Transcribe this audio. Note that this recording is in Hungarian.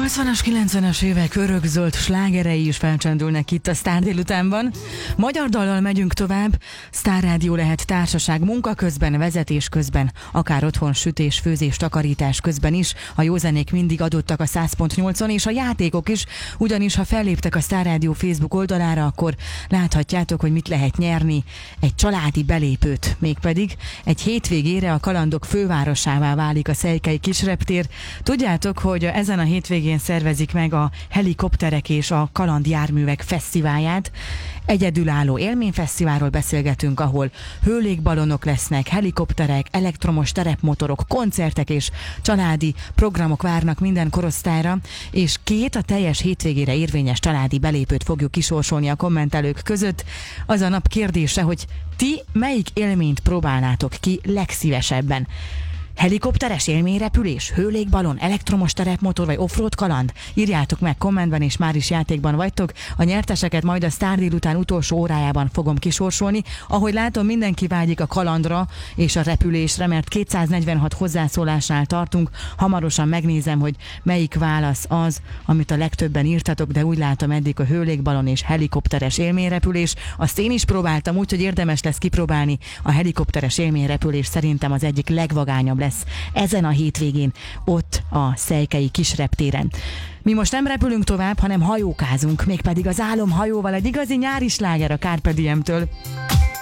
80-as, 90-es évek örökzöld slágerei is felcsendülnek itt a Sztár délutánban. Magyar dallal megyünk tovább. Sztár Rádió lehet társaság munka közben, vezetés közben, akár otthon sütés, főzés, takarítás közben is. A jó zenék mindig adottak a 100.8-on, és a játékok is, ugyanis ha felléptek a Sztár Rádió Facebook oldalára, akkor láthatjátok, hogy mit lehet nyerni. Egy családi belépőt, mégpedig egy hétvégére a kalandok fővárosává válik a Szejkely Kisreptér. Tudjátok, hogy ezen a hétvégén szervezik meg a Helikopterek és a Kalandjárművek Fesztiválját. Egyedülálló élményfesztiválról beszélgetünk, ahol hőlégballonok lesznek, helikopterek, elektromos terepmotorok, koncertek és családi programok várnak minden korosztályra, és 2 a teljes hétvégére érvényes családi belépőt fogjuk kisorsolni a kommentelők között. Az a nap kérdése, hogy ti melyik élményt próbálnátok ki legszívesebben? Helikopteres élményrepülés, hőlégballon, elektromos terepmotor vagy offroad kaland? Írjátok meg kommentben, és már is játékban vagytok. A nyerteseket majd a Sztár délután utolsó órájában fogom kisorsolni. Ahogy látom, mindenki vágyik a kalandra és a repülésre, mert 246 hozzászólásnál tartunk. Hamarosan megnézem, hogy melyik válasz az, amit a legtöbben írtatok, de úgy látom eddig a hőlégballon és helikopteres élményrepülés. Azt én is próbáltam, úgyhogy érdemes lesz kipróbálni. A helikopteres élményrepülés szerintem az egyik legvagányabb lesz ezen a hétvégén ott a Szejkelyi Kisreptéren. Mi most nem repülünk tovább, hanem hajókázunk, mégpedig az álomhajóval, egy igazi nyári sláger a Carpe Diem-től.